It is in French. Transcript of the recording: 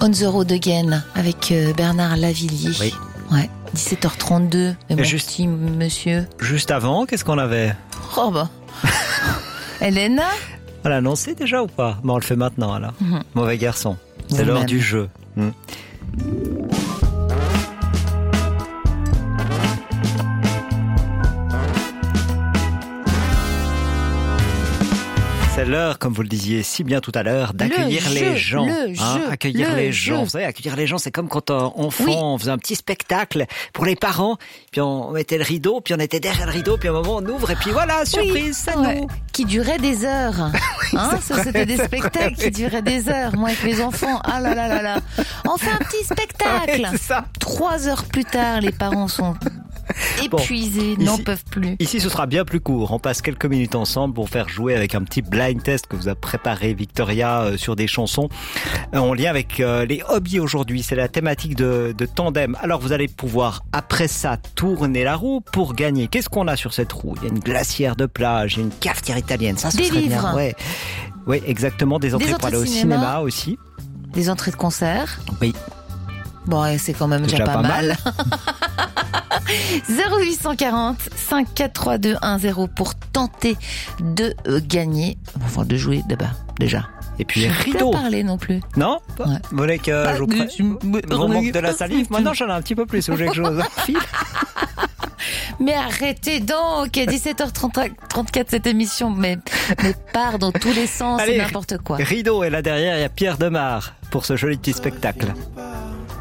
On the Road Again avec Bernard Lavillier. Oui. Ouais, 17h32. Mais bon, juste, petit monsieur. Juste avant, qu'est-ce qu'on avait? Oh bah. Elena? On l'a annoncé déjà ou pas? Bon, on le fait maintenant alors. Mauvais garçon. C'est Vous-même. l'heure du jeu. C'est l'heure, comme vous le disiez si bien tout à l'heure, d'accueillir les gens. Accueillir les gens. Vous savez, accueillir les gens, c'est comme quand enfant, on faisait un petit spectacle pour les parents, puis on mettait le rideau, puis on était derrière le rideau, puis à un moment on ouvre, et puis voilà, surprise, c'est nous. Qui durait des heures. C'était des spectacles qui duraient des heures. Moi, avec les enfants, ah là là là là. On fait un petit spectacle. Ouais, c'est ça. 3 heures plus tard, les parents sont épuisés, n'en peuvent plus. Ici, ce sera bien plus court. On passe quelques minutes ensemble pour faire jouer avec un petit blind test que vous a préparé Victoria sur des chansons en lien avec les hobbies aujourd'hui. C'est la thématique de tandem. Alors, vous allez pouvoir, après ça, tourner la roue pour gagner. Qu'est-ce qu'on a sur cette roue? Il y a une glacière de plage, il y a une cafetière italienne. Ça, ce des serait livres. Bien. Ouais. Oui, exactement. Des entrées pour aller au cinéma aussi. Des entrées de concert. Oui. Bon, c'est quand même déjà pas mal. 0840 5432 10 pour tenter de gagner. Enfin, de jouer déjà. Et puis je rideau. Pas parler non plus. Non? Ouais. Vous voulez que je vous prenne? Vous manque de la salive? Maintenant, j'en ai un petit peu plus. Vous voulez que je vous enfile? Mais arrêtez donc, 17h34 cette émission, mais part dans tous les sens, allez, c'est n'importe quoi. Rideau, et là derrière, il y a Pierre Demar pour ce joli petit spectacle.